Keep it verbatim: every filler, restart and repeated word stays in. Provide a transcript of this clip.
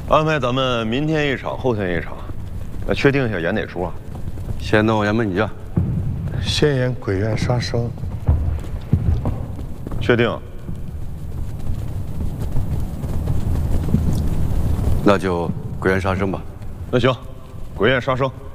安排咱们明天一场，后天一场，那确定一下演哪出啊？ 先弄演美女啊。 先演鬼院杀生。 确定。 那就鬼院杀生吧。 那行，鬼院杀生。